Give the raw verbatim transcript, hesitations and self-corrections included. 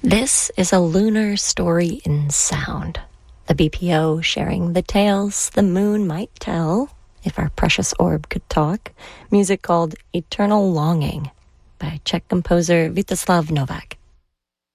This is a lunar story in sound. The B P O sharing the tales the moon might tell, if our precious orb could talk. Music called Eternal Longing by Czech composer Vítězslav Novák.